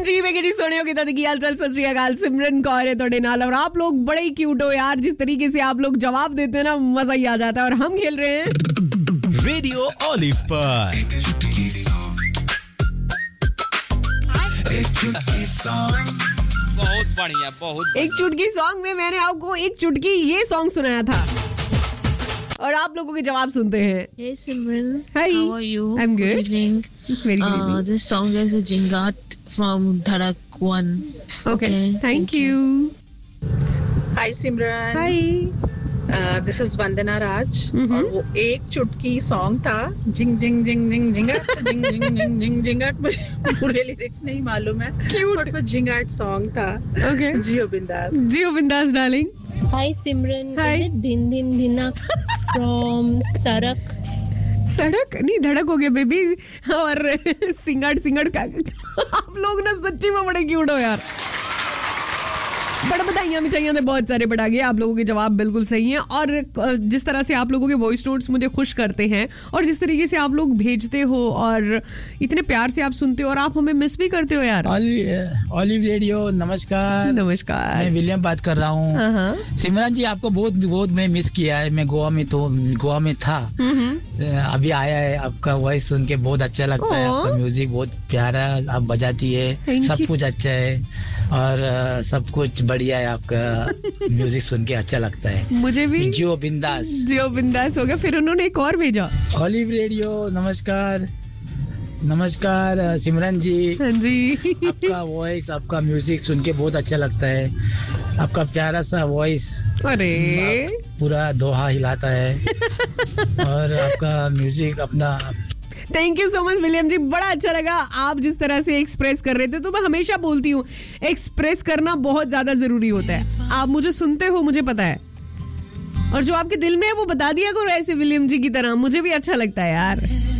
जी मैं जी सोने हो कितना की हाल चाल सत श्री अकाल सिमरन कौर है तोड़े नाल और आप लोग बड़े ही क्यूट हो यार जिस तरीके से आप लोग जवाब देते हैं ना मजा ही आ जाता है और हम खेल रहे हैं रेडियो ओलिव पर एक चुटकी सॉन्ग बहुत बढ़िया बहुत एक चुटकी सॉन्ग में मैंने आपको एक चुटकी ये सॉन्ग सुनाया था और आप लोगों के जवाब सुनते हैं. Hey Simran, Hi. how are you? I'm good. Good evening. Very good evening. This song is a Jingat from Dharak 1. Okay. Thank you. Hi Simran. Hi. This is Vandana Raj. और वो एक चुटकी सॉन्ग था जिंग जिंग जिंग जिंग जिंगाट जिंग जिंग जिंग जिंग जिंगाट मुझे पूरे lyrics नहीं मालूम है. Cute. बट वो जिंगाट सॉन्ग था. Okay. जियो बिंदास. जियो बिंदास darling. Hi Simran, Hi. is it Din Din Dinak from Sarak? सड़क नहीं धड़क हो गया बेबी और सिंगाड़ सिंगाड़ का आप लोग ना सच्ची में बड़े क्यूट हो यार. बड़ा बधाइयाँ मिठाइयाँ बहुत सारे बढ़ा गए. आप लोगों के जवाब बिल्कुल सही हैं और जिस तरह से आप लोगों के वॉइस नोट्स मुझे खुश करते हैं और जिस तरीके से आप लोग भेजते हो और इतने प्यार से आप सुनते हो और आप हमें मिस भी करते हो यार. ऑलिव रेडियो नमस्कार. नमस्कार. मैं विलियम बात कर रहा हूँ. सिमरन जी आपको बहुत बहुत मैं मिस किया है. मैं गोवा में था. अभी आया है. आपका वॉइस सुन के बहुत अच्छा लगता है. आपका म्यूजिक बहुत प्यारा आप बजाती है. सब कुछ अच्छा है और सब कुछ बढ़िया है. आपका म्यूजिक सुन के अच्छा लगता है. मुझे भी. जियो बिंदास हो गया. फिर उन्होंने एक और भेजा. ऑलिव रेडियो नमस्कार सिमरन जी. हाँ जी. आपका वॉइस आपका म्यूजिक सुन के बहुत अच्छा लगता है. आपका प्यारा सा वॉइस अरे पूरा दोहा हिलाता है और आपका म्यूजिक अपना. Thank you so much William जी. बड़ा अच्छा लगा आप जिस तरह से एक्सप्रेस कर रहे थे. तो मैं हमेशा बोलती हूँ एक्सप्रेस करना बहुत ज्यादा जरूरी होता है. आप मुझे सुनते हो मुझे पता है और जो आपके दिल में है वो बता दिया करो ऐसे विलियम जी की तरह. मुझे भी अच्छा लगता है यार.